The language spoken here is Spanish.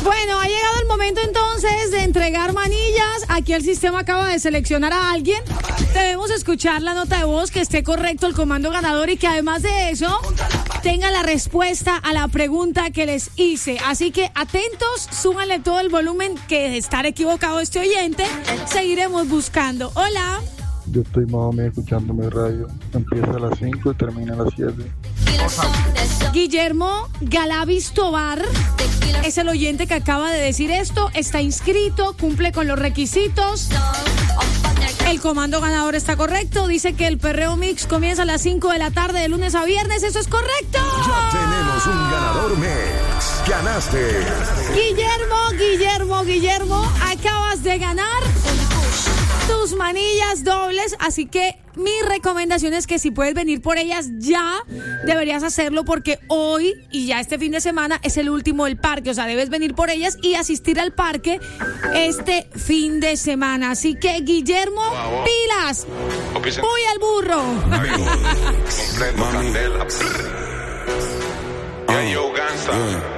Bueno, ha llegado el momento entonces de entregar manillas. Aquí el sistema acaba de seleccionar a alguien. Debemos escuchar la nota de voz, que esté correcto el comando ganador y que además de eso tenga la respuesta a la pregunta que les hice. Así que atentos, súbanle todo el volumen, que de estar equivocado este oyente, seguiremos buscando. Hola. Yo estoy más o menos escuchando mi radio. Empieza a las 5 y termina a las 7. Guillermo Galavis Tobar es el oyente que acaba de decir esto. Está inscrito, cumple con los requisitos. El comando ganador está correcto. Dice que el perreo mix comienza a las 5 de la tarde de lunes a viernes. ¿Eso es correcto? Ya tenemos un ganador mix. Ganaste. Guillermo, acabas de ganar tus manillas dobles, así que mi recomendación es que si puedes venir por ellas ya, deberías hacerlo, porque hoy y ya este fin de semana es el último del parque, o sea, debes venir por ellas y asistir al parque este fin de semana. Así que, Guillermo, pilas, voy al burro. Completo, candela. Ya yo, Gansa.